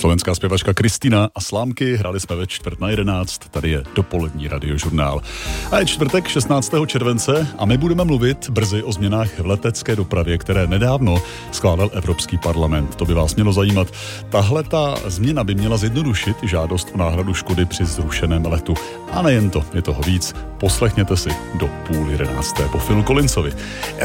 Slovenská zpěvačka Kristýna a Slámky, hráli jsme ve 10:45, tady je dopolední radiožurnál. A je čtvrtek 16. července a my budeme mluvit brzy o změnách v letecké dopravě, které nedávno schválil Evropský parlament. To by vás mělo zajímat. Tahle ta změna by měla zjednodušit žádost o náhradu škody při zrušeném letu. A nejen to, je toho víc. Poslechněte si do 10:30 po Philu Collinsovi.